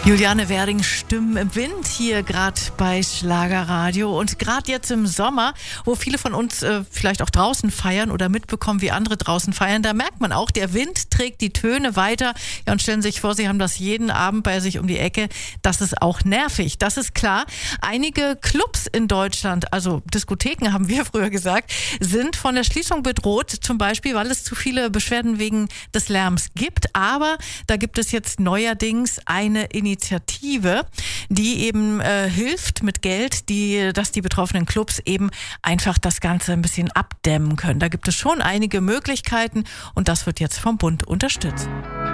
Juliane Werding, Stimmen im Wind, hier gerade bei Schlagerradio. Und gerade jetzt im Sommer, wo viele von uns vielleicht auch draußen feiern oder mitbekommen, wie andere draußen feiern, da merkt man auch, der Wind trägt die Töne weiter. Ja, und stellen Sie sich vor, Sie haben das jeden Abend bei sich um die Ecke. Das ist auch nervig, das ist klar. Einige Clubs in Deutschland, also Diskotheken haben wir früher gesagt, sind von der Schließung bedroht, zum Beispiel, weil es zu viele Beschwerden wegen des Lärms gibt. Aber da gibt es jetzt neuerdings eine Initiative, die eben hilft mit Geld, dass die betroffenen Clubs eben einfach das Ganze ein bisschen abdämmen können. Da gibt es schon einige Möglichkeiten und das wird jetzt vom Bund unterstützt.